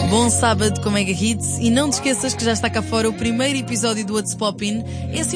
Bom sábado com Mega Hits e não te esqueças que já está cá fora o primeiro episódio do What's Poppin'.